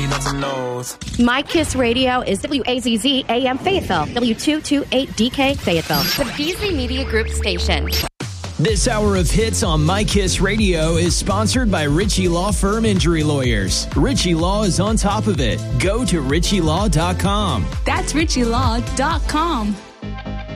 me nuts and nose. My Kiss Radio is WAZZ AM Fayetteville, W228DK Fayetteville, the Beasley Media Group station. This hour of hits on My Kiss Radio is sponsored by Ritchie Law Firm Injury Lawyers. Ritchie Law is on top of it. Go to ritchielaw.com. That's ritchielaw.com.